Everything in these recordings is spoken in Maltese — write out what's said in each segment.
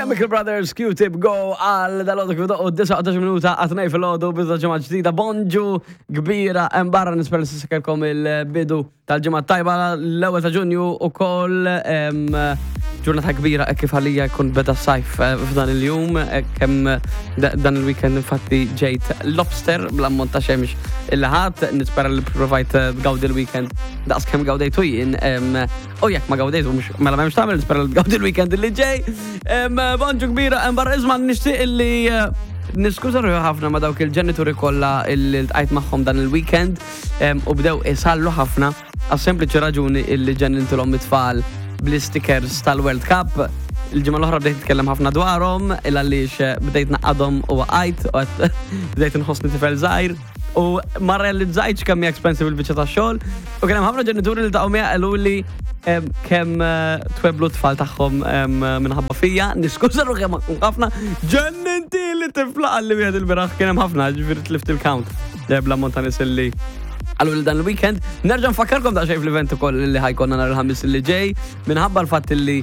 Chemical Brothers, Q-Tip, go għal dal-għodu kif doqqu 19 minuta għatnej fil-għodu bizza ġemma ġdida bonġu kbira barra nisper li s-sikerkom il-bidu tal-ġemma tajba l-ewel ta' ġunju u koll ġurnata kbira kif għalija kun beda sajf f'dan il-jum kem dan il-weekend infatti ġejt lobster bl-ammont ta' xemx il-ħat nispera li provajt għawdi il-weekend daqs kem għawdejtu jien u jek ma għawdejtu mela memx tamil nispera li għawdi il-weekend li ġej bonġu kbira barra izman nishtiq illi niskuża ruħi ħafna ma dawk il-ġenituri kollha illi ltqajt magħhom dan il-weekend u bdew isallu ħafna għas sempliċi raġuni illi ġennintilhom it-tfal bl-stickers tal-World Cup. Il-ġimgħa l-oħra bdejt nitkellem ħafna dwarhom il għaliex bdejt naqadhom u waqajt u bdejt inħossni tifel żgħir u ma realizzajtx kemm hija expensive il-biċċa tax-xogħol u kien hemm ħafna ġenituri li taqgħu miegħi qaluli kemm tweblu t-tfal tagħhom minħabba fija, niskuża ruħi ħafna ġenninti li tifla qalli wieħed il-biraħ kien hemm ħafna ġifieri tlift il-count bl-ammont ta' nies illi għallu dan il-weekend. Nerġa' nfakkarkom da' xejn fl-event ukoll li ħajkonna nhar il-ħamis li ġej minħabba l-fatt li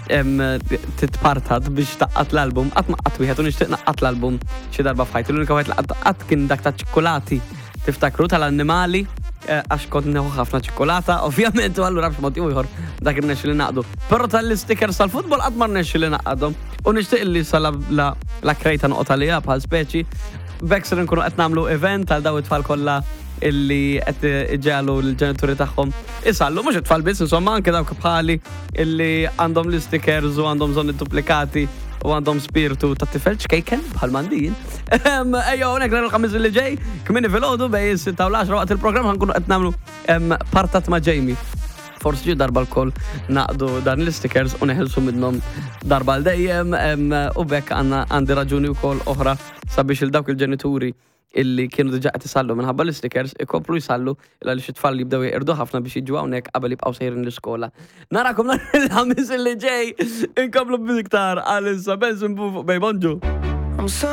titpartat biex taqqat l-album, qatt ma qatt wieħed u nixtieq naqqat l-album xi darba f'ħajti. L-unika wieħed li qatt kien dak ta' ċikkolati tiftakru tal-annimali għax kont neħu ħafna ċikkolata, ovvjament u allura b'xi mod ieħor dak irnexxi li naqdu. Però tal-stickers tal-futbol qatt ma rnexxi li naqadhom u nixtieq li sa la krejta noqgħod għaliha bħal speċi Bexer nkunu qed nagħmlu event għal daw it-tfal kollha illi qed iġġalu l-ġenituri tagħhom isallu mhux it-tfal biss insomma anke dawk bħali illi għandhom l-stickers u għandhom bżonn id-duplikati u għandhom spiritu ta' tifel ċkejken bħal mandin. Ejja hawnhekk nhar il-ħamis li ġej kmieni filgħodu bejn is-6 u l-10 waqt il-programm ħankunu qed nagħmlu partat ma' Jamie. Forsi darba l-koll naqdu dan l-stickers u neħelsu minnhom darba l-dejjem u bekk għandi raġuni wkoll oħra sabiex il-dawk il-ġenituri illi kienu diġà qed isallu minħabba l-stickers ikomplu jsallu illa li xi tfal li jibdew jeqirdu ħafna biex jiġu hawnhekk qabel jibqgħu sejrin l-iskola. Narakom nhar il-ħamis li ġej inkomplu b'iktar għal issa bejn bonġu.